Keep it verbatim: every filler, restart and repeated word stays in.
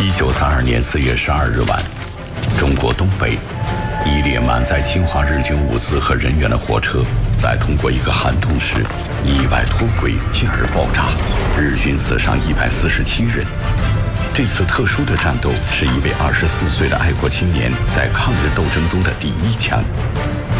一九三二年四月十二日晚，中国东北，一列满载侵华日军物资和人员的火车，在通过一个涵洞时，意外脱轨，进而爆炸，日军死伤一百四十七人。这次特殊的战斗是一位二十四岁的爱国青年在抗日斗争中的第一枪。